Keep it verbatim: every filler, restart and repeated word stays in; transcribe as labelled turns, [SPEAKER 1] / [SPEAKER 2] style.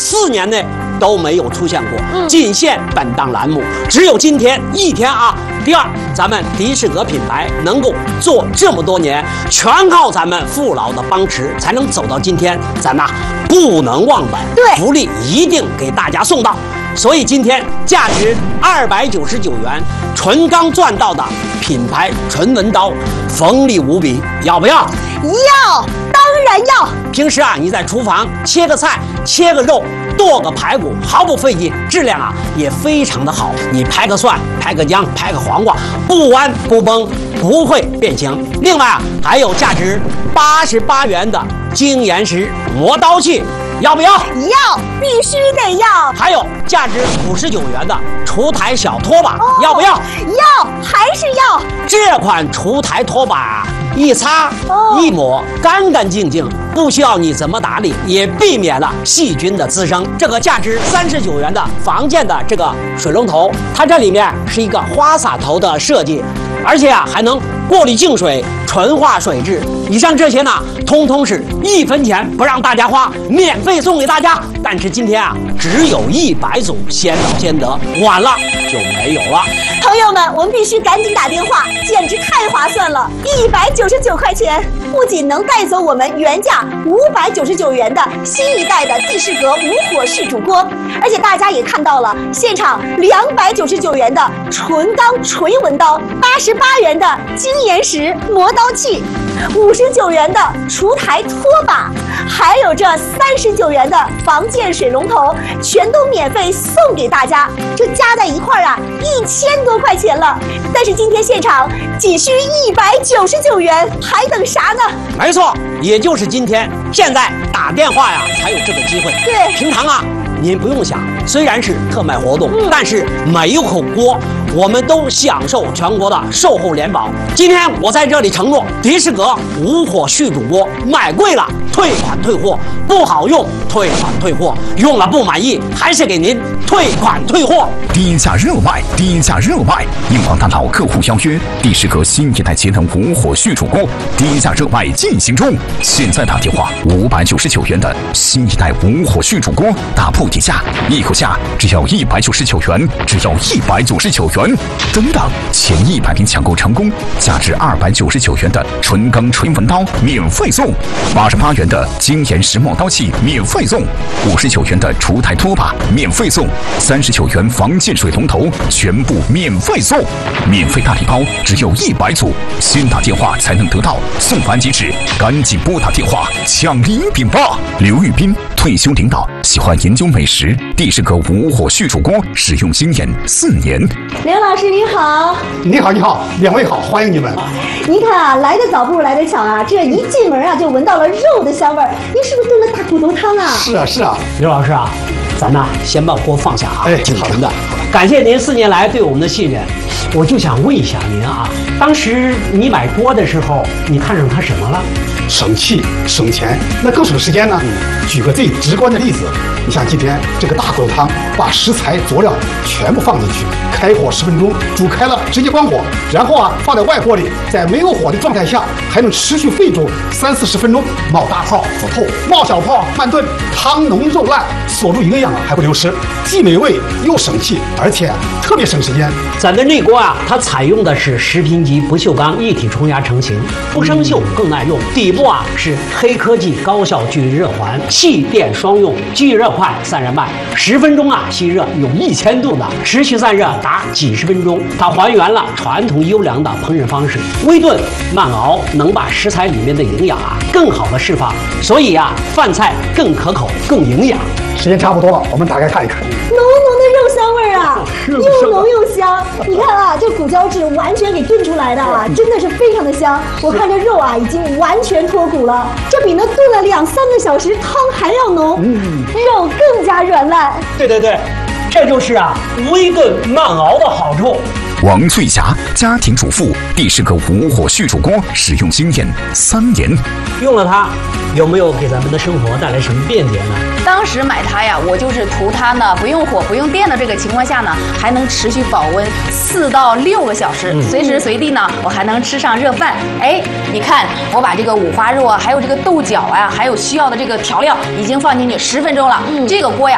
[SPEAKER 1] 四年内都没有出现过，嗯、仅限本档栏目，只有今天一天啊。第二，咱们迪士格品牌能够做这么多年，全靠咱们父老的帮持，才能走到今天。咱呐不能忘本，
[SPEAKER 2] 对，
[SPEAKER 1] 福利一定给大家送到。所以今天价值二百九十九元纯钢钻道的品牌纯文刀，锋利无比，要不要？
[SPEAKER 2] 要，当然要。
[SPEAKER 1] 平时啊，你在厨房切个菜、切个肉、剁个排骨，毫不费劲，质量啊也非常的好。你拍个蒜、拍个姜、拍个黄瓜，不弯不崩，不会变形。另外啊，还有价值八十八元的精研石磨刀器。要不要？
[SPEAKER 2] 要，必须得要。
[SPEAKER 1] 还有价值五十九元的厨台小拖把，哦、要不要？
[SPEAKER 2] 要，还是要。
[SPEAKER 1] 这款厨台拖把一擦、哦、一抹，干干净净，不需要你怎么打理，也避免了细菌的滋生。这个价值三十九元的防溅的这个水龙头，它这里面是一个花洒头的设计，而且啊还能过滤净水、纯化水质。以上这些呢，通通是一分钱不让大家花，免费送给大家。但是今天啊，只有一百组，先到先得，晚了就没有了。
[SPEAKER 2] 朋友们，我们必须赶紧打电话，简直太划算了！一百九十九块钱，不仅能带走我们原价五百九十九元的新一代的蒂仕格无火式煮锅，而且大家也看到了，现场两百九十九元的纯钢锤文刀，八十八元的精研石磨刀器，五十九元的厨台拖把，还有这三十九元的防溅水龙头，全都免费送给大家。这加在一块儿啊，一千多块钱了。但是今天现场仅需一百九十九元，还等啥呢？
[SPEAKER 1] 没错，也就是今天，现在打电话呀，才有这个机会。
[SPEAKER 2] 对，
[SPEAKER 1] 平常啊，您不用想，虽然是特卖活动，嗯、但是每一口锅我们都享受全国的售后联保。今天我在这里承诺，迪士格无火续煮锅买贵了退款退货，不好用退款退货，用了不满意还是给您退款退货。
[SPEAKER 3] 低价热卖，低价热卖！硬广大佬客户邀约，迪士格新一代节能无火续煮锅低价热卖进行中，现在打电话五百九十九元的新一代无火续煮锅打铺底价，一口价只要一百九十九元，只要一百九十九元。等等，前一百名抢购成功，价值二百九十九元的纯钢锤文刀免费送，八十八元的精研石磨刀器免费送，五十九元的厨台拖把免费送，三十九元防溅水龙头全部免费送，免费大礼包只有一百组，先打电话才能得到，送完即止，赶紧拨打电话抢礼品吧！刘玉斌，退休领导，喜欢研究美食，迪士格无火续煮锅使用经验四年。
[SPEAKER 2] 刘老师您好。
[SPEAKER 4] 你好，你好，两位好，欢迎你们。
[SPEAKER 2] 您看啊，来得早不如来得巧啊，这一进门啊就闻到了肉的香味儿。您是不是炖了大骨头汤啊？
[SPEAKER 4] 是啊，是啊。
[SPEAKER 1] 刘老师啊，咱呢先把锅放下啊，
[SPEAKER 4] 哎，
[SPEAKER 1] 挺沉的。感谢您四年来对我们的信任，我就想问一下您啊，当时你买锅的时候，你看上它什么了？
[SPEAKER 4] 省气省钱，那更省时间呢。举个最直观的例子，你像今天这个大骨头汤，把食材佐料全部放进去，开火十分钟，煮开了直接关火，然后啊放在外锅里，在没有火的状态下，还能持续沸煮三四十分钟，冒大泡煮透，冒小泡慢炖，汤浓肉烂，锁住营养还不流失，既美味又省气，而且特别省时间。
[SPEAKER 1] 咱的这锅啊，它采用的是食品级不锈钢一体冲压成型，不生锈更耐用，底部啊是黑科技高效聚热环，气电双用，聚热快，散热慢，十分钟啊吸热有一千度的，持续散热达几十分钟。它还原了传统优良的烹饪方式，微炖慢熬，能把食材里面的营养啊更好的释放，所以啊饭菜更可口更营养。
[SPEAKER 4] 时间差不多了，我们打开看一看。
[SPEAKER 2] 浓浓的肉香味儿啊，又浓又香。你看啊，这骨胶质完全给炖出来的啊，真的是非常的香。我看这肉啊，已经完全脱骨了，这比那炖了两三个小时汤还要浓，嗯，肉更加软烂。
[SPEAKER 1] 对对对，这就是啊微炖慢熬的好处。
[SPEAKER 3] 王翠霞，家庭主妇，迪士格无火续煮锅使用经验三年。
[SPEAKER 1] 用了它，有没有给咱们的生活带来什么便捷呢？
[SPEAKER 5] 当时买它呀，我就是图它呢不用火不用电的这个情况下呢，还能持续保温四到六个小时，嗯、随时随地呢我还能吃上热饭。哎，你看我把这个五花肉啊，还有这个豆角啊，还有需要的这个调料已经放进去十分钟了。嗯，这个锅呀